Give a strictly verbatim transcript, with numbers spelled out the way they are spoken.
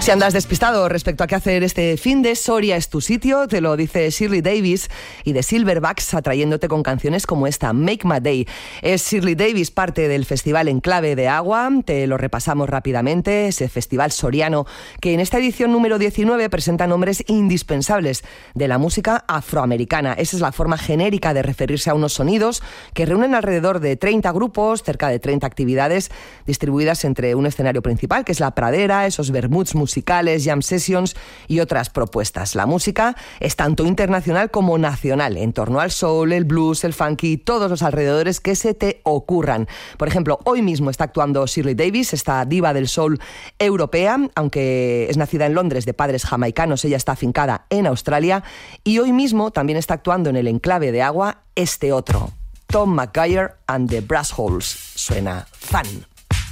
Si andas despistado respecto a qué hacer este fin de, Soria es tu sitio, te lo dice Shirley Davis y The Silverbacks, atrayéndote con canciones como esta, Make My Day. Es Shirley Davis, parte del Festival Enclave de Agua, te lo repasamos rápidamente, ese festival soriano que en esta edición número diecinueve presenta nombres indispensables de la música afroamericana. Esa es la forma genérica de referirse a unos sonidos que reúnen alrededor de treinta grupos, cerca de treinta actividades distribuidas entre un escenario principal, que es la pradera, esos vermuts musicales, musicales, jam sessions y otras propuestas. La música es tanto internacional como nacional, en torno al soul, el blues, el funky, todos los alrededores que se te ocurran. Por ejemplo, hoy mismo está actuando Shirley Davis, esta diva del soul europea, aunque es nacida en Londres de padres jamaicanos, ella está afincada en Australia, y hoy mismo también está actuando en el Enclave de Agua este otro, Tom Maguire and the Brass Holes. Suena fan.